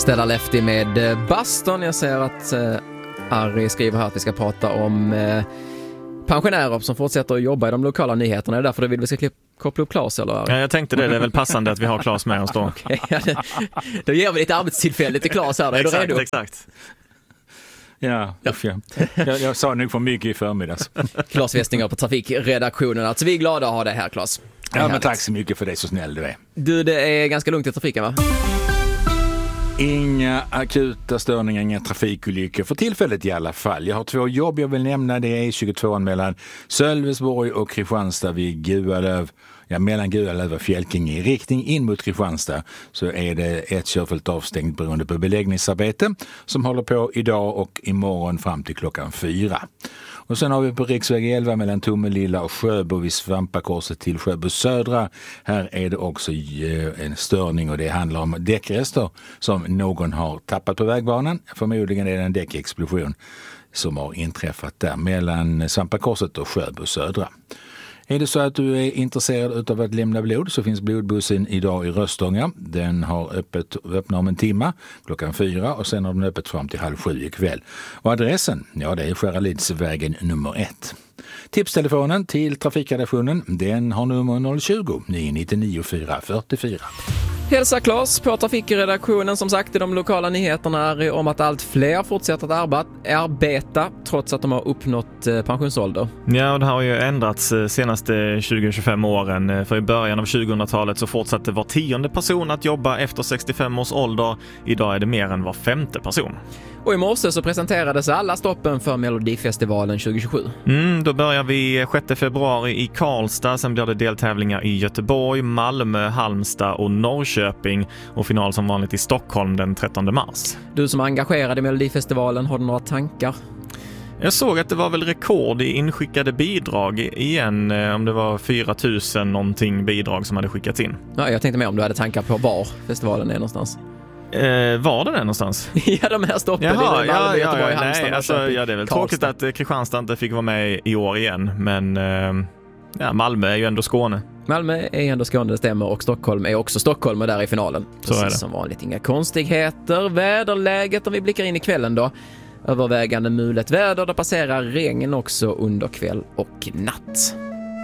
Ställa Lefty med Baston. Jag ser att Ari skriver här att vi ska prata om pensionärer som fortsätter att jobba i de lokala nyheterna. Är det därför du vill vi ska koppla upp Claes, eller? Ja, jag tänkte det är väl passande att vi har Claes med oss då. Okay, då ger vi lite arbetstillfälle till Claes här. Är du redo? Exakt. Ja. Jag sa nog för mycket i förmiddags. Claes Westinger på trafikredaktionen. Alltså vi är glada att ha det här, Claes. Ja, men tack så mycket för det, så snäll du är. Du, det är ganska lugnt i trafiken, va? Inga akuta störningar, inga trafikolyckor för tillfället i alla fall. Jag har 2 jobb jag vill nämna. Det är 22 mellan Sölvesborg och Kristianstad vid Gualöv. Ja, mellan Gualöv och Fjälkinge. I riktning in mot Kristianstad så är det ett körfält avstängt beroende på beläggningsarbete som håller på idag och imorgon fram till klockan 4. Och sen har vi på riksväg 11 mellan Tomelilla och Sjöbo vid Svampakorset till Sjöbo södra. Här är det också en störning och det handlar om däckrester som någon har tappat på vägbanan. Förmodligen är det en däckexplosion som har inträffat där mellan Svampakorset och Sjöbo södra. Är det så att du är intresserad av att lämna blod så finns blodbussen idag i Röstånga. Den har öppna om en timme, klockan 4 och sen har den öppet fram till 6:30 ikväll. Och adressen, ja det är Skäralidsvägen nummer 1. Tipstelefonen till trafikredaktionen, den har nummer 020 999 444. Hälsa Claes på trafikredaktionen, som sagt i de lokala nyheterna om att allt fler fortsätter att arbeta trots att de har uppnått pensionsålder. Ja, och det har ju ändrats senaste 20-25 åren. För i början av 2000-talet så fortsatte var 10:e person att jobba efter 65 års ålder. Idag är det mer än var 5:e person. Och i morse så presenterades alla stoppen för Melodifestivalen 2027. Då börjar vi 6 februari i Karlstad, sen blir det deltävlingar i Göteborg, Malmö, Halmstad och Norrköping och final som vanligt i Stockholm den 13 mars. Du som är engagerad i Melodifestivalen, har du några tankar? Jag såg att det var väl rekord i inskickade bidrag igen, om det var 4 000 någonting bidrag som hade skickats in. Ja, jag tänkte mer om du hade tankar på var festivalen är någonstans. Var det någonstans? Ja, de här stoppen. Jaha, Göteborg, nej, Halmstad, alltså, ja, det är väl Karlstad. tråkigt att Kristianstad inte fick vara med i år igen, men Malmö är ju ändå Skåne. Malmö är ändå Skåne, det stämmer, och Stockholm är också Stockholm och där i finalen. Så är det. Som vanligt, inga konstigheter. Väderläget, om vi blickar in i kvällen då. Övervägande mulet väder, det passerar regn också under kväll och natt.